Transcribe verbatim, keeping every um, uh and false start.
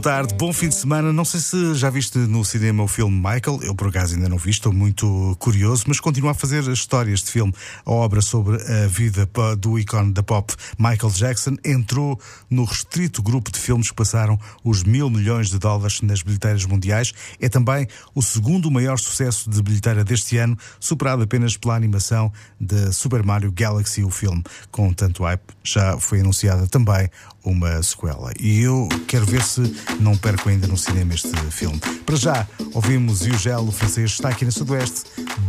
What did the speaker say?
Tarde, bom fim de semana. Não sei se já viste no cinema o filme Michael. Eu, por acaso, ainda não vi, estou muito curioso, mas continuo a fazer histórias de filme. A obra sobre a vida do ícone da pop Michael Jackson entrou no restrito grupo de filmes que passaram os mil milhões de dólares nas bilheteiras mundiais. É também o segundo maior sucesso de bilheteira deste ano, superado apenas pela animação de Super Mario Galaxy, o filme. Com tanto hype, já foi anunciada também uma sequela. E eu quero ver se não perco ainda no cinema este filme. Para já, ouvimos Yugel, o francês, está aqui na Sudoeste.